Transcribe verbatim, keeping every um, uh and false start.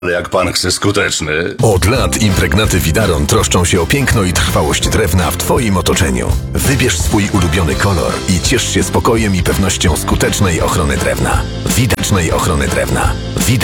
Ale jak pan chce skuteczny... Od lat impregnaty Widaron troszczą się o piękno i trwałość drewna w Twoim otoczeniu. Wybierz swój ulubiony kolor i ciesz się spokojem i pewnością skutecznej ochrony drewna. Widocznej ochrony drewna. Widaron.